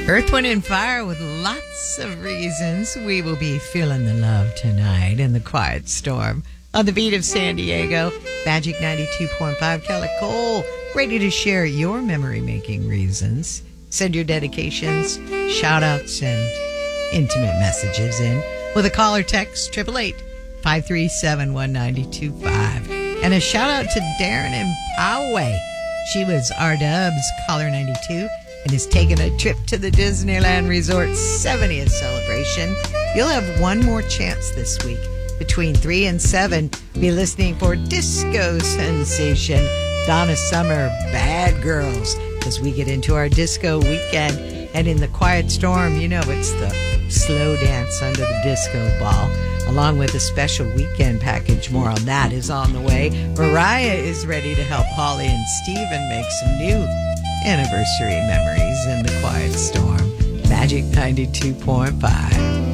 Earth, Wind, and Fire with lots of reasons. We will be feeling the love tonight in the Quiet Storm. On the beat of San Diego, Magic 92.5, Kelly Cole, ready to share your memory-making reasons. Send your dedications, shout-outs, and intimate messages in with a call or text, 888-537-1925. And a shout-out to Darren in Poway. She was R-Dub's Caller 92 and is taking a trip to the Disneyland Resort 70th celebration. You'll have one more chance this week. Between 3 and 7, be listening for disco sensation Donna Summer, Bad Girls, as we get into our disco weekend. And in the Quiet Storm, you know it's the slow dance under the disco ball, along with a special weekend package. More on that is on the way. Mariah is ready to help Holly and Steven make some new anniversary memories in the Quiet Storm. Magic 92.5.